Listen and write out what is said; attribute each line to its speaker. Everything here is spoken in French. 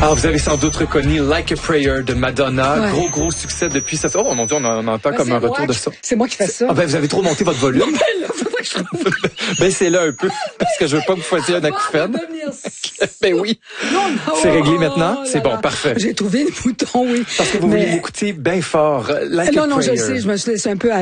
Speaker 1: Alors, vous avez sans doute reconnu Like a Prayer de Madonna. Ouais. Gros succès depuis ça. Oh mon Dieu, on entend comme un retour de ça.
Speaker 2: C'est moi qui fais ça.
Speaker 1: Ah ben, vous avez trop monté votre volume. Ben, c'est là un peu, parce que je veux pas que vous fassiez un acouphène. Ben oui.
Speaker 2: Non.
Speaker 1: C'est réglé maintenant? C'est bon, parfait.
Speaker 2: J'ai trouvé le bouton, oui.
Speaker 1: Parce que vous voulez m'écouter bien fort. Like a Prayer.
Speaker 2: Non, je sais, je me suis laissé un peu